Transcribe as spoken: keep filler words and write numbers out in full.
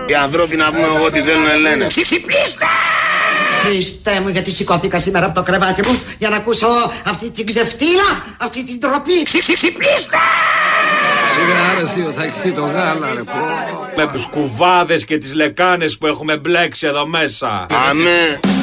Οι ανθρώποι να πούμε ό,τι θέλουν να λένε. Ξυπνήστε! Χριστέ μου, γιατί σηκώθηκα σήμερα από το κρεβάτι μου για να ακούσω αυτή την ξεφτύλα, αυτή την τροπή. Ξυπνήστε! Σιγά ρε θείο, θα έχεις το γάλα ρε πω. Με τους κουβάδες και τις λεκάνες που έχουμε μπλέξει εδώ μέσα. Αμέ.